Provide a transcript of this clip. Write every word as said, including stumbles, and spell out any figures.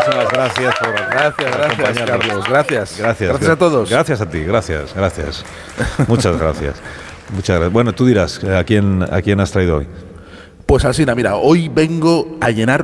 muchísimas gracias por Gracias, por gracias, acompañarnos. Carlos. Gracias. Gracias. Gracias a todos. Gracias a ti, gracias, gracias. Muchas gracias. Muchas gracias. Bueno, tú dirás, ¿a quién, a quién has traído hoy? Pues Alsina, mira, hoy vengo a llenar